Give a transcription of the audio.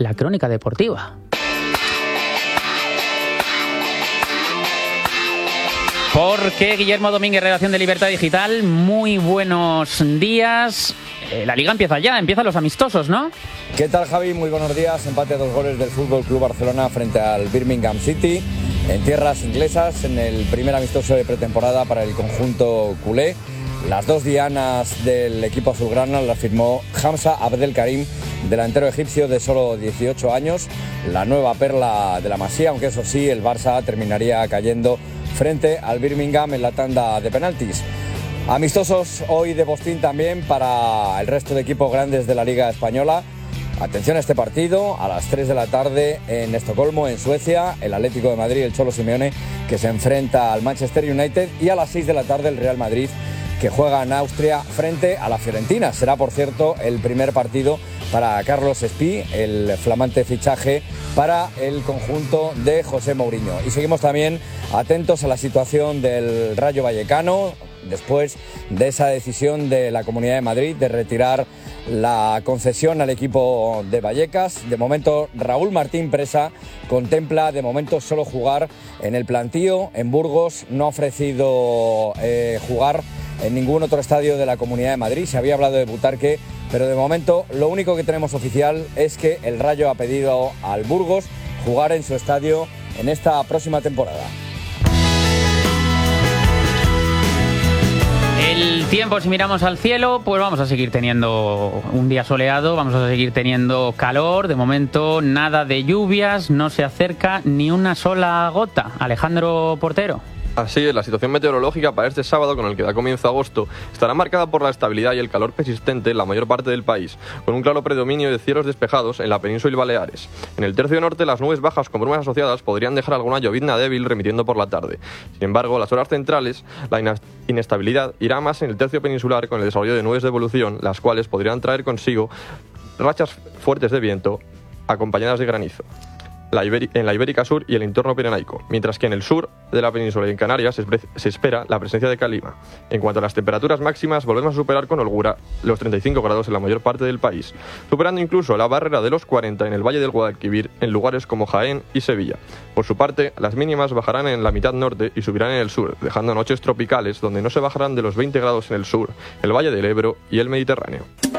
la crónica deportiva. Porque Guillermo Domínguez, redacción de Libertad Digital, muy buenos días. La Liga empieza ya, empiezan los amistosos, ¿no? ¿Qué tal, Javi? Muy buenos días. Empate a 2 goles del Fútbol Club Barcelona frente al Birmingham City en tierras inglesas, en el primer amistoso de pretemporada para el conjunto culé. Las dos dianas del equipo azulgrana las firmó Hamza Abdelkarim, delantero egipcio de solo 18 años, la nueva perla de la Masía, aunque eso sí, el Barça terminaría cayendo frente al Birmingham en la tanda de penaltis. Amistosos hoy de postín también para el resto de equipos grandes de la Liga Española. Atención a este partido, a las 3 de la tarde en Estocolmo, en Suecia, el Atlético de Madrid, el Cholo Simeone, que se enfrenta al Manchester United, y a las 6 de la tarde el Real Madrid, que juega en Austria frente a la Fiorentina. Será, por cierto, el primer partido para Carlos Espí, el flamante fichaje para el conjunto de José Mourinho. Y seguimos también atentos a la situación del Rayo Vallecano, después de esa decisión de la Comunidad de Madrid de retirar la concesión al equipo de Vallecas. De momento, Raúl Martín Presa contempla de momento solo jugar en el plantío en Burgos. No ha ofrecido jugar en ningún otro estadio de la Comunidad de Madrid. Se había hablado de Butarque, pero de momento lo único que tenemos oficial es que el Rayo ha pedido al Burgos jugar en su estadio en esta próxima temporada. El tiempo, si miramos al cielo, pues vamos a seguir teniendo un día soleado, vamos a seguir teniendo calor. De momento nada de lluvias, no se acerca ni una sola gota. Alejandro Portero. Así es, la situación meteorológica para este sábado, con el que da comienzo agosto, estará marcada por la estabilidad y el calor persistente en la mayor parte del país, con un claro predominio de cielos despejados en la península y Baleares. En el tercio norte, las nubes bajas con brumas asociadas podrían dejar alguna llovizna débil remitiendo por la tarde. Sin embargo, las horas centrales, la inestabilidad irá más en el tercio peninsular, con el desarrollo de nubes de evolución, las cuales podrían traer consigo rachas fuertes de viento acompañadas de granizo en la Ibérica Sur y el entorno pirenaico, mientras que en el sur de la península y en Canarias se espera la presencia de calima. En cuanto a las temperaturas máximas, volvemos a superar con holgura los 35 grados en la mayor parte del país, superando incluso la barrera de los 40 en el Valle del Guadalquivir, en lugares como Jaén y Sevilla. Por su parte, las mínimas bajarán en la mitad norte y subirán en el sur, dejando noches tropicales donde no se bajarán de los 20 grados en el sur, el Valle del Ebro y el Mediterráneo.